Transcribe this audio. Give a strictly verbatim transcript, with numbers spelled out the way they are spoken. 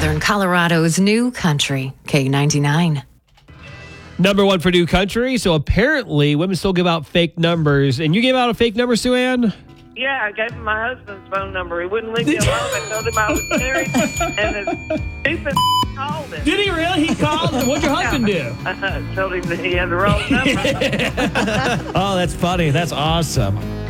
Northern Colorado's new country, K ninety-nine. Number one for New Country. So apparently women still give out fake numbers. And you gave out a fake number, Sue Ann? Yeah, I gave him my husband's phone number. He wouldn't leave me alone. I told him I was married, and his stupid called him. Did he really? He called? What'd your husband do? I told him that he had the wrong number. Oh, that's funny. That's awesome.